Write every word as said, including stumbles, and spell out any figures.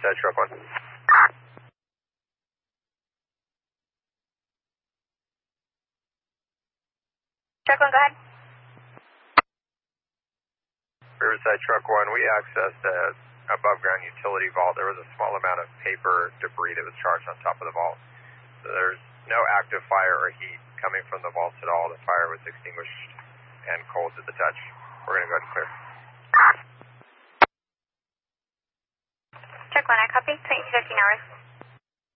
Riverside Truck one. Truck one, go ahead. Riverside Truck one, we accessed a above ground utility vault. There was a small amount of paper debris that was charged on top of the vault. So there's no active fire or heat coming from the vaults at all. The fire was extinguished and cold to the touch. We're going to go ahead and clear. Truck one, I copy. twenty-two fifteen hours.